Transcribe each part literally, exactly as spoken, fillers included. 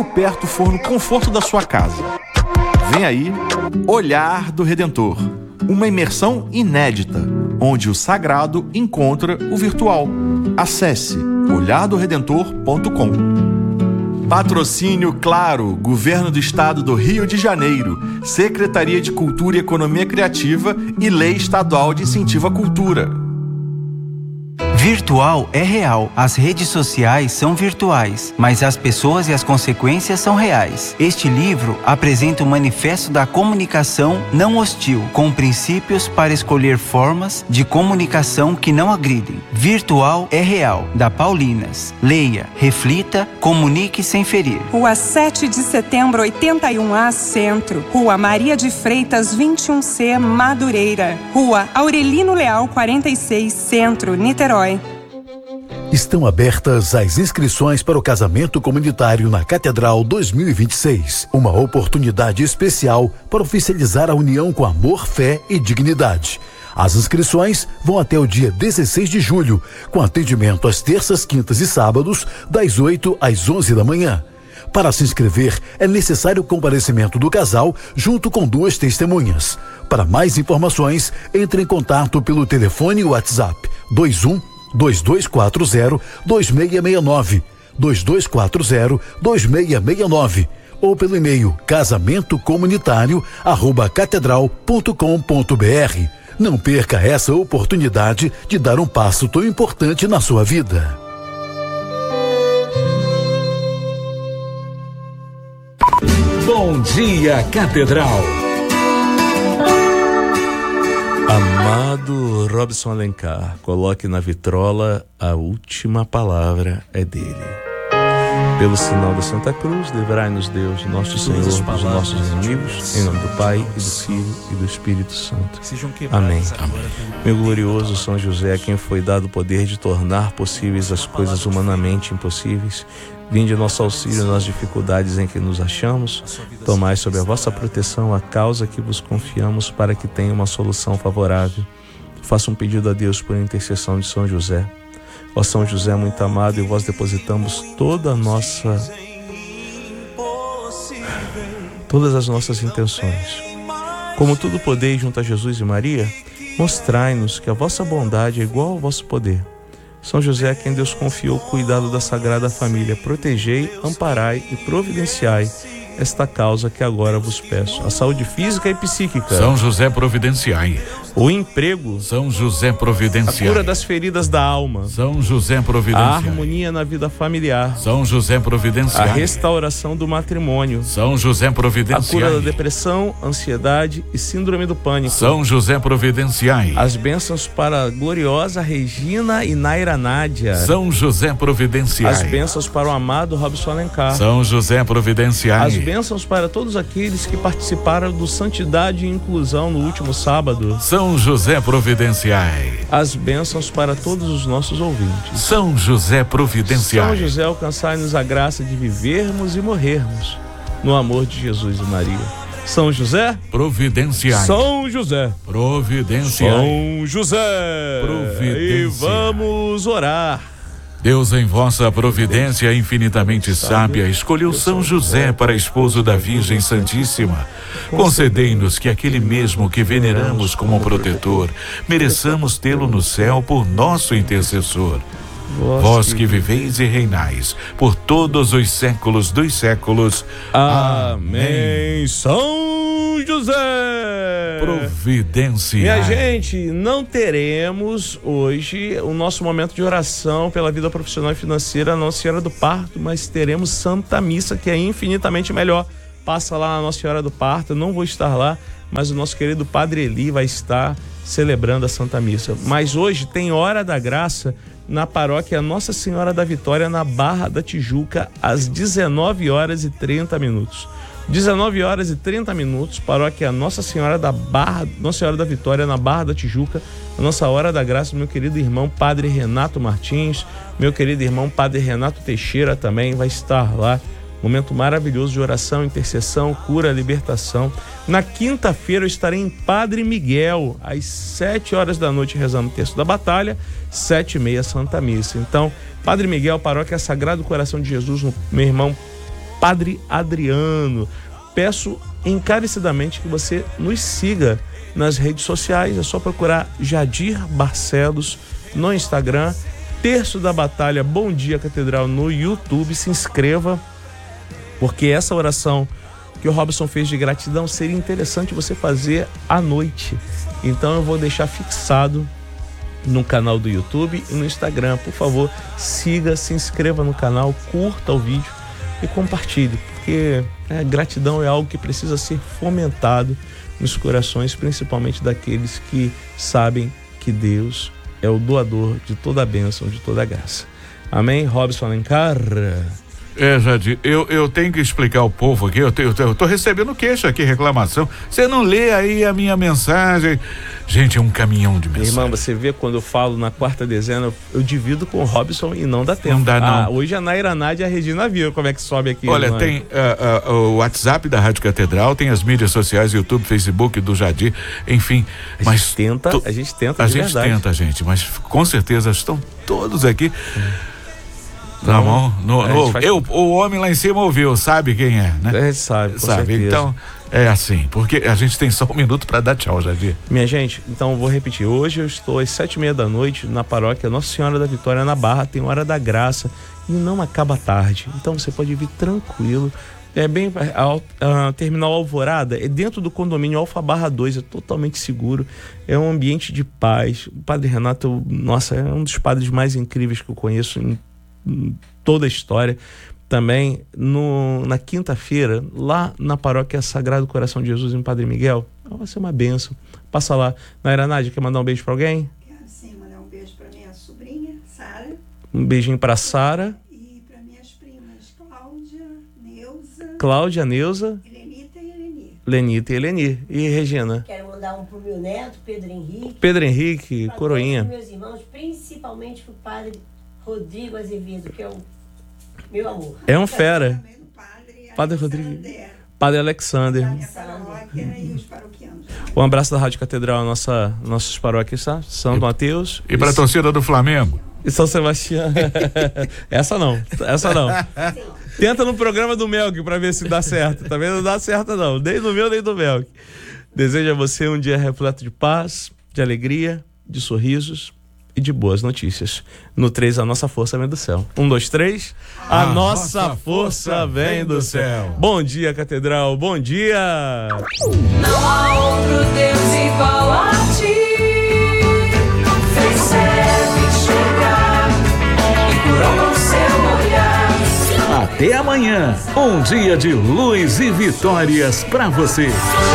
perto for no conforto da sua casa. Vem aí, Olhar do Redentor. Uma imersão inédita, onde o sagrado encontra o virtual. Acesse olhar do redentor ponto com. Patrocínio Claro, Governo do Estado do Rio de Janeiro, Secretaria de Cultura e Economia Criativa e Lei Estadual de Incentivo à Cultura. Virtual é real. As redes sociais são virtuais, mas as pessoas e as consequências são reais. Este livro apresenta o Manifesto da Comunicação Não Hostil, com princípios para escolher formas de comunicação que não agridem. Virtual é real, da Paulinas. Leia, reflita, comunique sem ferir. Rua sete de setembro, oitenta e um A, Centro. Rua Maria de Freitas, vinte e um C, Madureira. Rua Aurelino Leal, quarenta e seis, Centro, Niterói. Estão abertas as inscrições para o casamento comunitário na Catedral dois mil e vinte e seis. Uma oportunidade especial para oficializar a união com amor, fé e dignidade. As inscrições vão até o dia dezesseis de julho, com atendimento às terças, quintas e sábados, das oito às onze da manhã. Para se inscrever, é necessário o comparecimento do casal junto com duas testemunhas. Para mais informações, entre em contato pelo telefone e WhatsApp dois um dois dois quatro zero dois seis seis nove, dois dois quatro zero dois seis seis nove ou pelo e-mail casamento comunitário arroba catedral ponto com ponto br. Não perca essa oportunidade de dar um passo tão importante na sua vida. Bom dia, Catedral. Amado Robson Alencar, coloque na vitrola: a última palavra é dele. Pelo sinal da Santa Cruz, livrai-nos Deus, nosso Senhor, dos nossos inimigos, em nome do Pai, e do Filho e do Espírito Santo. Amém. Amém. Meu glorioso São José, a quem foi dado o poder de tornar possíveis as coisas humanamente impossíveis, vinde nosso auxílio nas dificuldades em que nos achamos. Tomai sob a vossa proteção a causa que vos confiamos, para que tenha uma solução favorável. Faça um pedido a Deus por intercessão de São José. Ó São José muito amado, em vós depositamos toda a nossa, todas as nossas intenções. Como tudo podeis junto a Jesus e Maria, mostrai-nos que a vossa bondade é igual ao vosso poder. São José, a quem Deus confiou o cuidado da Sagrada Família, protegei, amparai e providenciai esta causa que agora vos peço: a saúde física e psíquica. São José, providenciai. O emprego. São José, providenciai. A cura das feridas da alma. São José, providenciai. A harmonia na vida familiar. São José, providenciai. A restauração do matrimônio. São José, providenciai. A cura da depressão, ansiedade e síndrome do pânico. São José, providenciai. As bênçãos para a gloriosa Regina e Naira Nádia. São José, providenciai. As bênçãos para o amado Robson Alencar. São José, providenciai. As bênçãos para todos aqueles que participaram do Santidade e Inclusão no último sábado. São José, providenciai. As bênçãos para todos os nossos ouvintes. São José, providenciai. São José, alcançai-nos a graça de vivermos e morrermos no amor de Jesus e Maria. São José, providenciai. São José, providenciai. São José, providenciai. E vamos orar. Deus, em vossa providência infinitamente sábia, escolheu São José para esposo da Virgem Santíssima. Concedei-nos que aquele mesmo que veneramos como protetor, mereçamos tê-lo no céu por nosso intercessor. Vós que viveis e reinais por todos os séculos dos séculos. Amém. São José, providenciai. Minha gente, não teremos hoje o nosso momento de oração pela vida profissional e financeira da Nossa Senhora do Parto, mas teremos Santa Missa, que é infinitamente melhor. Passa lá na Nossa Senhora do Parto. Eu não vou estar lá, mas o nosso querido Padre Eli vai estar celebrando a Santa Missa. Mas hoje tem Hora da Graça na paróquia Nossa Senhora da Vitória, na Barra da Tijuca, às dezenove horas e trinta minutos. dezenove horas e trinta minutos, paróquia Nossa Senhora da Barra, Nossa Senhora da Vitória, na Barra da Tijuca. A nossa Hora da Graça, meu querido irmão Padre Renato Martins, meu querido irmão Padre Renato Teixeira também vai estar lá. Momento maravilhoso de oração, intercessão, cura, libertação. Na quinta-feira eu estarei em Padre Miguel, às sete horas da noite, rezando o texto da batalha, sete e meia Santa Missa. Então, Padre Miguel, paróquia Sagrado Coração de Jesus, no meu irmão Padre Adriano. Peço encarecidamente que você nos siga nas redes sociais. É só procurar Jadir Barcelos no Instagram, Terço da Batalha Bom Dia Catedral no YouTube. Se inscreva, porque essa oração que o Robson fez de gratidão seria interessante você fazer à noite. Então eu vou deixar fixado no canal do YouTube e no Instagram. Por favor, siga, se inscreva no canal, curta o vídeo e compartilhe, porque é, gratidão é algo que precisa ser fomentado nos corações, principalmente daqueles que sabem que Deus é o doador de toda a bênção, de toda a graça. Amém? Robson Alencar. É, Jadir, eu, eu tenho que explicar ao povo aqui, eu, te, eu, te, eu tô recebendo queixa aqui, reclamação. Você não lê aí a minha mensagem. Gente, é um caminhão de mensagem. Irmão, você vê quando eu falo na quarta dezena, eu, eu divido com o Robson e não dá tempo. Não dá, não. Ah, hoje a Naira Nádia e a Regina viu como é que sobe aqui. Olha, irmão. tem uh, uh, o WhatsApp da Rádio Catedral, tem as mídias sociais, YouTube, Facebook do Jadir, enfim. A mas gente tenta, to, a gente tenta, A de gente verdade. tenta, gente, mas com certeza estão todos aqui. Tá bom? No, no, faz... eu, o homem lá em cima ouviu, sabe quem é, né? A gente sabe, com sabe. certeza. Então, é assim, porque a gente tem só um minuto para dar tchau, Jadir. Minha gente, então eu vou repetir. Hoje eu estou às sete e meia da noite na paróquia Nossa Senhora da Vitória, na Barra. Tem Hora da Graça e não acaba tarde. Então você pode vir tranquilo. É bem a, a Terminal Alvorada, é dentro do condomínio Alfa Barra dois, é totalmente seguro, é um ambiente de paz. O Padre Renato, nossa, é um dos padres mais incríveis que eu conheço em, em toda a história. Também no, na quinta-feira, lá na paróquia Sagrado Coração de Jesus em Padre Miguel, vai ser uma bênção. Passa lá. Naira Nádia, quer mandar um beijo pra alguém? Quero sim mandar um beijo pra minha sobrinha, Sara. Um beijinho pra Sara. Cláudia, Neuza, Lenita e Eleni. Lenita e Eleni. E Regina? Quero mandar um pro meu neto, Pedro Henrique. Pedro Henrique, pra Coroinha. Todos os meus irmãos, principalmente pro padre Rodrigo Azevedo, que é o meu amor. É um fera. Padre, padre Rodrigo. Padre Alexander. Um abraço da Rádio Catedral, nossa, nossas paróquias, tá? São Mateus. E pra torcida do Flamengo? E São Sebastião. Essa não, essa não. Sim. Tenta no programa do Melk pra ver se dá certo. Também não dá certo não, nem no meu nem do Melk. Desejo a você um dia repleto de paz, de alegria, de sorrisos e de boas notícias. No três, a nossa força vem do céu. Um, dois, três. A, a nossa, nossa força, força vem do céu. céu. Bom dia, Catedral. Bom dia. Não há outro Deus igual a ti. Fez cego enxergar e curou com seu olhar. Até amanhã, um dia de luz e vitórias para você.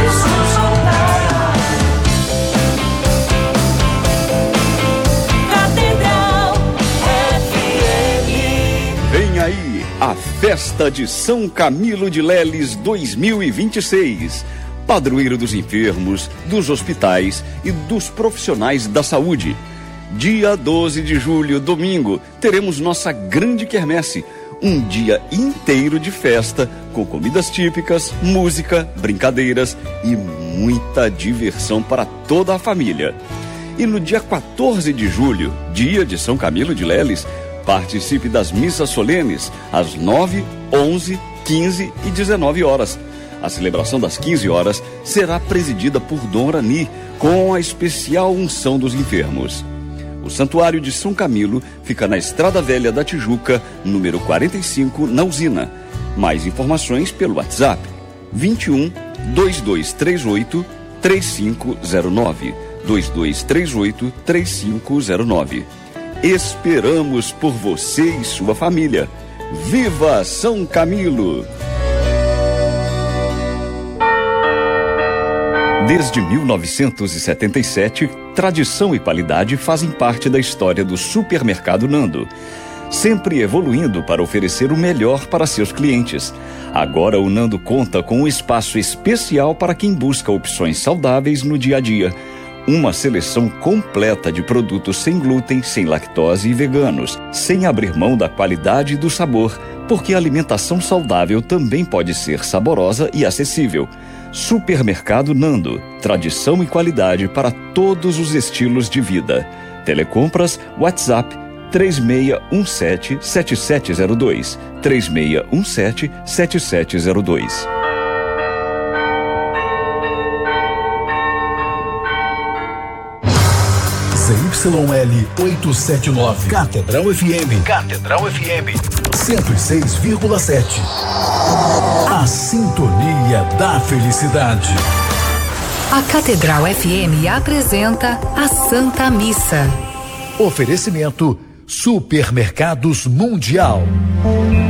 Catedral F M. Vem aí a Festa de São Camilo de Leles dois mil e vinte e seis. Padroeiro dos enfermos, dos hospitais e dos profissionais da saúde. Dia doze de julho, domingo, teremos nossa grande quermesse. Um dia inteiro de festa, com comidas típicas, música, brincadeiras e muita diversão para toda a família. E no dia quatorze de julho, dia de São Camilo de Leles, participe das missas solenes às nove, onze, quinze e dezenove horas. A celebração das quinze horas será presidida por Dom Rani, com a especial unção dos enfermos. O Santuário de São Camilo fica na Estrada Velha da Tijuca, número quarenta e cinco, na Usina. Mais informações pelo WhatsApp vinte e um, dois dois três oito, três cinco zero nove, dois dois três oito, três cinco zero nove. Esperamos por você e sua família. Viva São Camilo! Desde mil novecentos e setenta e sete, tradição e qualidade fazem parte da história do Supermercado Nando, sempre evoluindo para oferecer o melhor para seus clientes. Agora o Nando conta com um espaço especial para quem busca opções saudáveis no dia a dia. Uma seleção completa de produtos sem glúten, sem lactose e veganos, sem abrir mão da qualidade e do sabor, porque a alimentação saudável também pode ser saborosa e acessível. Supermercado Nando, tradição e qualidade para todos os estilos de vida. Telecompras, WhatsApp três seis um sete, sete sete zero dois. três seis um sete, sete sete zero dois. Z Y L oitocentos e setenta e nove. Catedral F M. Catedral F M. cento e seis vírgula sete. A sintonia da felicidade. A Catedral F M apresenta a Santa Missa. Oferecimento Supermercados Mundial.